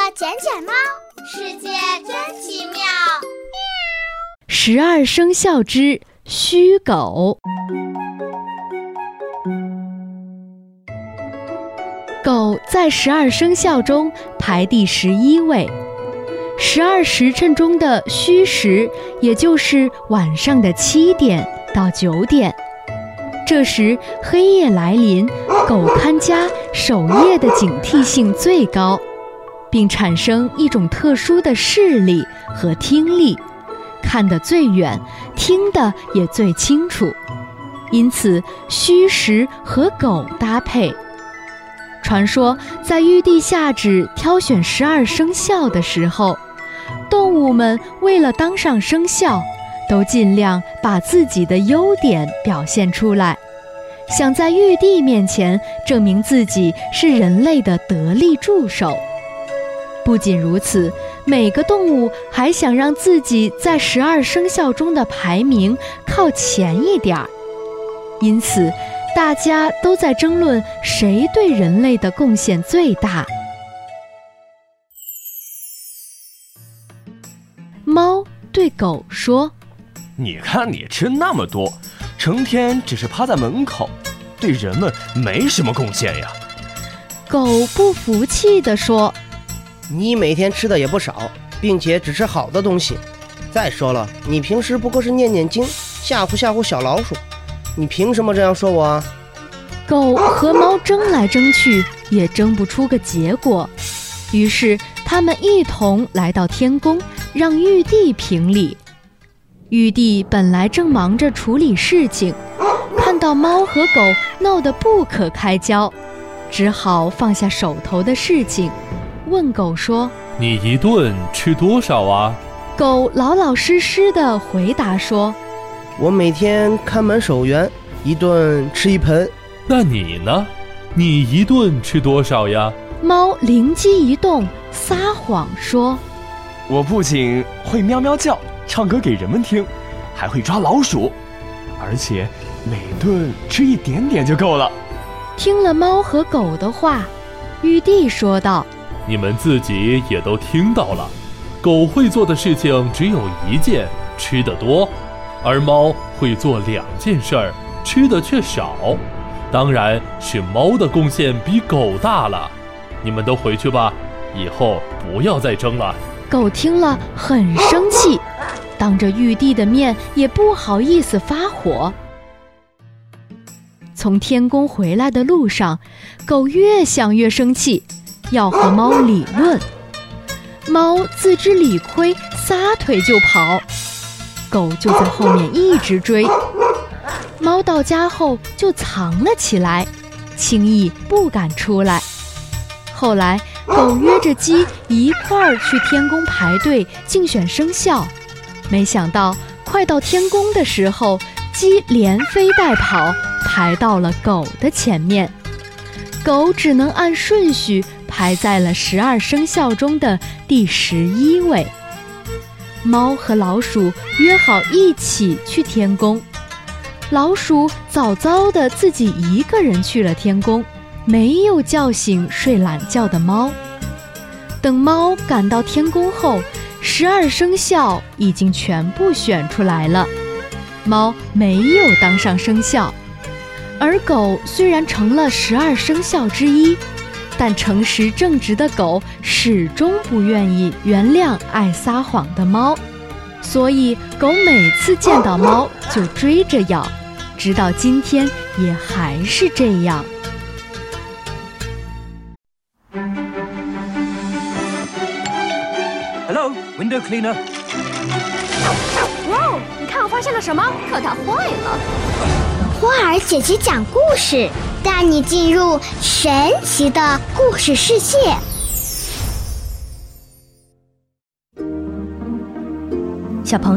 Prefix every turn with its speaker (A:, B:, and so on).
A: 捡捡猫，世界真奇妙。
B: 12生肖之虚狗。狗在12生肖中排第11位。12时辰中的虚时，也就是晚上的7点到9点。这时黑夜来临，狗看家守夜的警惕性最高，并产生一种特殊的视力和听力，看得最远，听得也最清楚，因此虚时和狗搭配。传说在玉帝下旨挑选12生肖的时候，动物们为了当上生肖，都尽量把自己的优点表现出来，想在玉帝面前证明自己是人类的得力助手。不仅如此，每个动物还想让自己在12生肖中的排名靠前一点儿，因此大家都在争论谁对人类的贡献最大。猫对狗说：
C: 你看你吃那么多，成天只是趴在门口，对人们没什么贡献呀。
B: 狗不服气地说：
D: 你每天吃的也不少，并且只吃好的东西。再说了，你平时不过是念念经，吓唬吓唬小老鼠，你凭什么这样说我啊？
B: 狗和猫争来争去，也争不出个结果。于是他们一同来到天宫，让玉帝评理。玉帝本来正忙着处理事情，看到猫和狗闹得不可开交，只好放下手头的事情，问狗说：
E: 你一顿吃多少啊？
B: 狗老老实实地回答说：
D: 我每天看门守园，一顿吃1盆。
E: 那你呢？你一顿吃多少呀？
B: 猫灵机一动，撒谎说：
C: 我不仅会喵喵叫，唱歌给人们听，还会抓老鼠，而且每顿吃一点点就够了。
B: 听了猫和狗的话，玉帝说道：
E: 你们自己也都听到了，狗会做的事情只有1件，吃得多，而猫会做2件事儿，吃的却少。当然是猫的贡献比狗大了。你们都回去吧，以后不要再争了。
B: 狗听了很生气，当着玉帝的面也不好意思发火。从天宫回来的路上，狗越想越生气，要和猫理论。猫自知理亏，撒腿就跑，狗就在后面一直追。猫到家后就藏了起来，轻易不敢出来。后来狗约着鸡一块儿去天宫排队竞选生肖，没想到快到天宫的时候，鸡连飞带跑排到了狗的前面，狗只能按顺序排在了12生肖中的第11位。猫和老鼠约好一起去天宫，老鼠早早地自己一个人去了天宫，没有叫醒睡懒觉的猫。等猫赶到天宫后，12生肖已经全部选出来了，猫没有当上生肖。而狗虽然成了12生肖之一，但诚实正直的狗始终不愿意原谅爱撒谎的猫，所以狗每次见到猫就追着咬，直到今天也还是这样。
F: Hello, window cleaner.
A: 哇哦，你看我发现了什么？可它坏了。花儿姐姐讲故事，带你进入神奇的故事世界。
B: 小朋友